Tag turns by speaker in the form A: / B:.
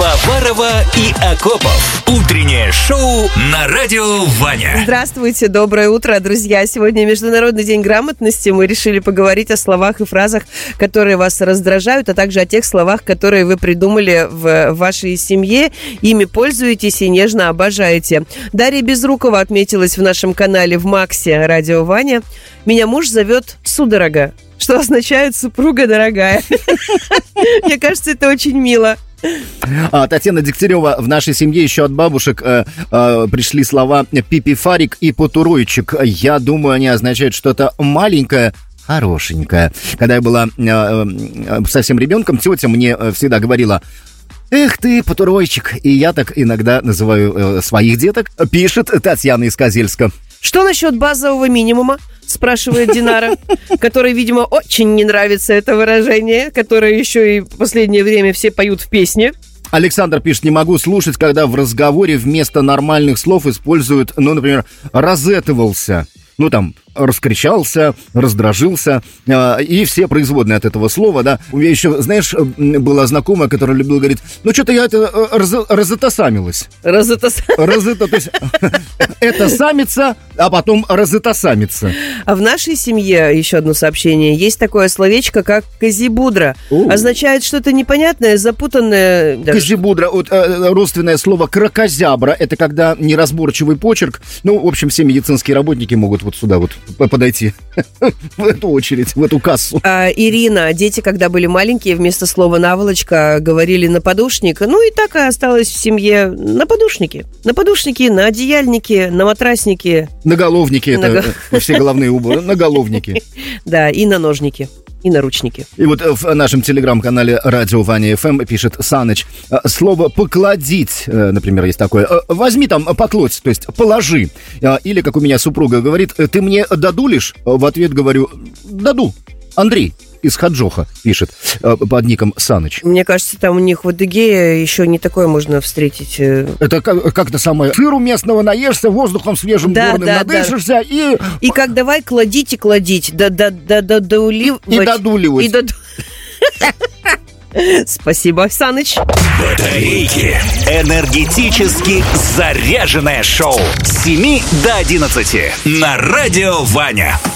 A: Пивоварова и Акопов. Утреннее шоу на Радио Ваня.
B: Здравствуйте, доброе утро, друзья. Сегодня Международный день грамотности. Мы решили поговорить о словах и фразах, которые вас раздражают, а также о тех словах, которые вы придумали в вашей семье, ими пользуетесь и нежно обожаете. Дарья Безрукова отметилась в нашем канале в Максе Радио Ваня. Меня муж зовет судорога, что означает супруга дорогая. Мне кажется, это очень мило.
C: Татьяна Дегтярева: в нашей семье еще от бабушек пришли слова «пипифарик» и «потуруйчик». Я думаю, они означают что-то маленькое, хорошенькое. Когда я была совсем ребенком, тетя мне всегда говорила: «Эх ты, потуройчик». И я так иногда называю своих деток. Пишет Татьяна из Козельска.
B: Что насчет базового минимума? Спрашивает Динара, которой, видимо, очень не нравится это выражение, которое еще и в последнее время все поют в песне.
C: Александр пишет: не могу слушать, когда в разговоре вместо нормальных слов используют, например, «розетывался». Раскричался, раздражился, и все производные от этого слова, да. У меня еще, знаешь, была знакомая, которая любила говорить: что-то я разотосамилась. То есть это самица, а потом разотосамится.
B: А в нашей семье, еще одно сообщение, есть такое словечко, как «козибудра». Означает что-то непонятное, запутанное.
C: Козибудра, родственное слово «кракозябра». Это когда неразборчивый почерк. В общем, все медицинские работники могут вот сюда вот подойти в эту очередь, в эту кассу.
B: Ирина: дети, когда были маленькие, вместо слова «наволочка» говорили «наподушник». И так и осталось в семье наподушники. Наподушники, на одеяльники, на матрасники.
C: Наголовники, это все головные уборы. Наголовники.
B: Да, и на ножники. И наручники.
C: И вот в нашем телеграм-канале Радио Ваня ФМ пишет Саныч: слово «покладить», например, есть такое. Возьми покладь, то есть положи. Или, как у меня супруга говорит: ты мне дадулишь? В ответ говорю: daду. Андрей из Хаджоха пишет под ником Саныч.
B: Мне кажется, там у них в Адыгее еще не такое можно встретить.
C: Это как-то самое: сыру местного наешься, воздухом свежим горным надышишься, и...
B: И как давай кладить и кладить. Додуливать.
C: И додуливать.
B: Спасибо, Саныч.
A: Батарейки. Энергетически заряженное шоу с 7 до 11 на Радио Ваня.